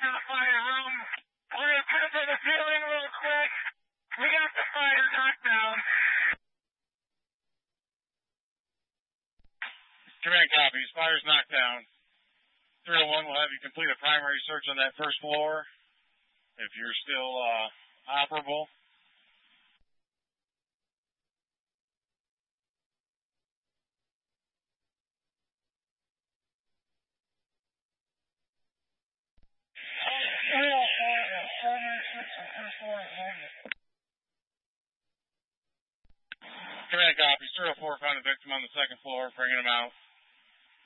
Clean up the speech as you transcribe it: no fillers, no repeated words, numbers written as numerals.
to the fire room. We're going to put it to the ceiling real quick. We got the fire knocked down. Command copies. Fire's knocked down. 301 will have you complete a primary search on that first floor if you're still operable. Command copies. 304 found a victim on the second floor, bringing him out.